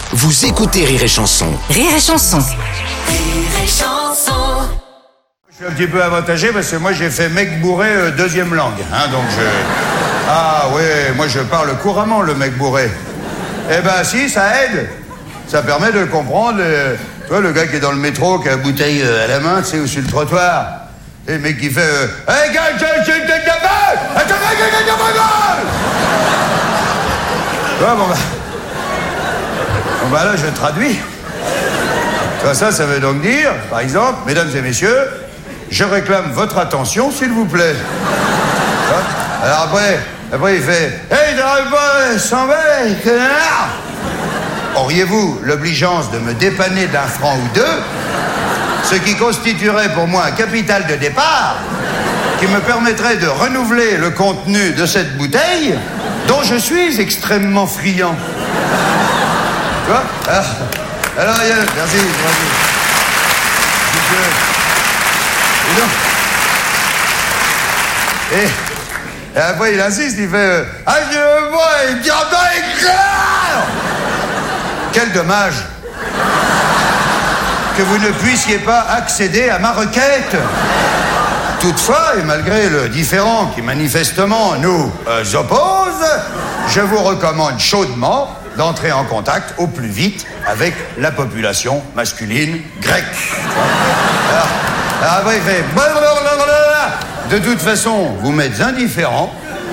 Vous écoutez Rire et Chanson. Rire et Chanson. Rire et Chanson. Je suis un petit peu avantagé parce que moi j'ai fait mec bourré deuxième langue, donc je... Ah ouais, moi je parle couramment le mec bourré. Eh ben si, ça aide. Ça permet de comprendre, tu vois, le gars qui est dans le métro, qui a la bouteille à la main, tu sais, ou sur le trottoir. Et le mec qui fait hey, gars, tu vois, bon bah là je traduis. Ça veut donc dire, par exemple, mesdames et messieurs, je réclame votre attention, s'il vous plaît. Alors après il fait hey, t'arrives pas, s'en va, connard. Auriez-vous l'obligeance de me dépanner d'un franc ou deux, ce qui constituerait pour moi un capital de départ qui me permettrait de renouveler le contenu de cette bouteille dont je suis extrêmement friand. Tu vois? Alors, merci. Et après, il insiste, il fait je veux voir, il dit quel dommage que vous ne puissiez pas accéder à ma requête. Toutefois, et malgré le différend qui manifestement nous oppose, je vous recommande chaudement d'entrer en contact au plus vite avec la population masculine grecque. Alors après, il fait de toute façon, vous m'êtes indifférent.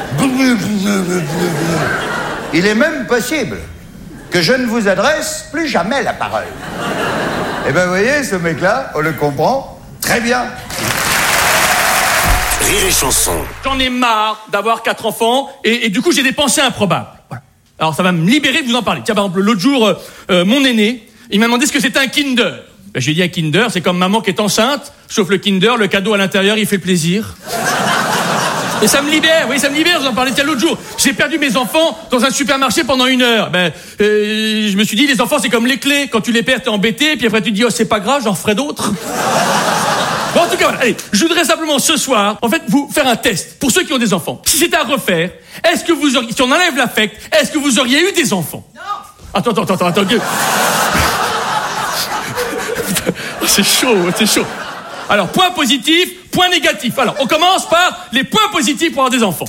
Il est même possible que je ne vous adresse plus jamais la parole. Eh ben, vous voyez, ce mec-là, on le comprend très bien. Rire et Chanson. J'en ai marre d'avoir 4 enfants et du coup j'ai des pensées improbables. Voilà. Alors ça va me libérer de vous en parler. Tiens, par exemple, l'autre jour, mon aîné, il m'a demandé ce que c'était un Kinder. Ben, je lui ai dit un Kinder, c'est comme maman qui est enceinte, sauf le Kinder, le cadeau à l'intérieur, il fait plaisir. Et ça me libère, oui, ça me libère, je vous en parlais tiens l'autre jour. J'ai perdu mes enfants dans un supermarché pendant 1 heure. Je me suis dit, les enfants c'est comme les clés, quand tu les perds t'es embêté, puis après tu te dis, oh c'est pas grave, j'en ferai d'autres. Bon, en tout cas, voilà. Allez, je voudrais simplement ce soir, en fait, vous faire un test pour ceux qui ont des enfants. Si c'était à refaire, est-ce que vous auriez, si on enlève l'affect, est-ce que vous auriez eu des enfants? Non. Attends. C'est chaud. Alors, point positif, point négatif. Alors, on commence par les points positifs pour avoir des enfants.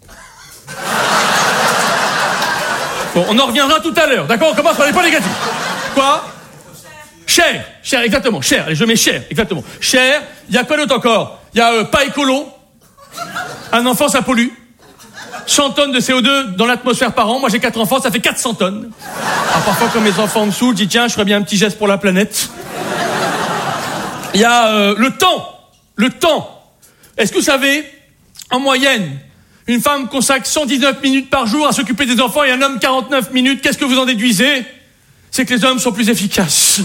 Bon, on en reviendra tout à l'heure, d'accord? On commence par les points négatifs. Quoi? Cher, exactement, cher. Allez, je mets cher, exactement. Cher, il y a quoi d'autre encore? Il y a pas écolo. Un enfant, ça pollue. 100 tonnes de CO2 dans l'atmosphère par an. Moi, j'ai 4 enfants, ça fait 400 tonnes. Alors, parfois, quand mes enfants me saoulent, je dis, tiens, je ferais bien un petit geste pour la planète. Il y a le temps. Est-ce que vous savez, en moyenne, une femme consacre 119 minutes par jour à s'occuper des enfants et un homme 49 minutes. Qu'est-ce que vous en déduisez? C'est que les hommes sont plus efficaces.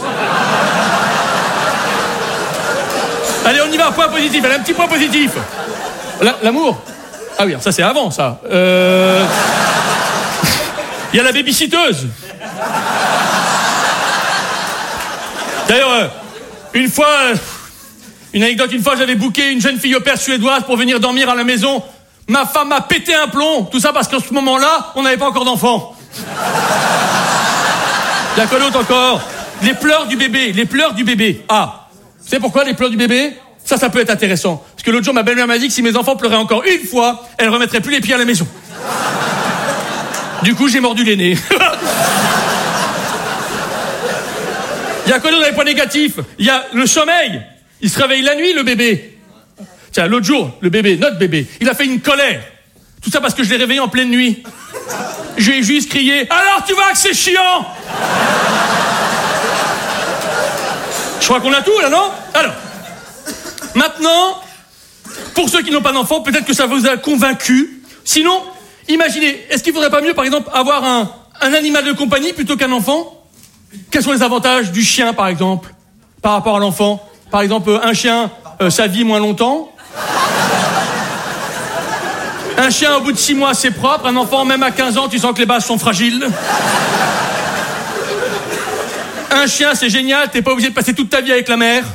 Allez, on y va, point positif. Allez, un petit point positif. L'amour. Ah oui, ça c'est avant, ça. Il y a la babysitteuse. D'ailleurs, une anecdote, une fois j'avais booké une jeune fille au père suédoise pour venir dormir à la maison. Ma femme m'a pété un plomb. Tout ça parce qu'en ce moment-là, on n'avait pas encore d'enfants. Il y a quoi d'autre encore? Les pleurs du bébé. Ah, vous savez pourquoi les pleurs du bébé? Ça peut être intéressant. Parce que l'autre jour, ma belle-mère m'a dit que si mes enfants pleuraient encore une fois, elle remettrait plus les pieds à la maison. Du coup, j'ai mordu les nez. Il y a quoi d'autre dans les points négatifs? Il y a le sommeil. Il se réveille la nuit, le bébé. Tiens, l'autre jour, le bébé, notre bébé, il a fait une colère. Tout ça parce que je l'ai réveillé en pleine nuit. Je lui ai juste crié « Alors tu vois que c'est chiant !» Je crois qu'on a tout là, non? Alors, maintenant, pour ceux qui n'ont pas d'enfants, peut-être que ça vous a convaincu. Sinon, imaginez, est-ce qu'il faudrait pas mieux, par exemple, avoir un animal de compagnie plutôt qu'un enfant? Quels sont les avantages du chien, par exemple, par rapport à l'enfant? Par exemple, un chien, ça vit moins longtemps. Un chien, au bout de 6 mois, c'est propre. Un enfant, même à 15 ans, tu sens que les bases sont fragiles. Un chien, c'est génial, t'es pas obligé de passer toute ta vie avec la mère.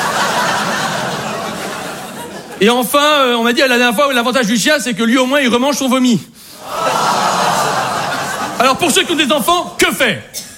Et enfin, on m'a dit la dernière fois, l'avantage du chien, c'est que lui, au moins, il remange son vomi. Alors, pour ceux qui ont des enfants, que faire?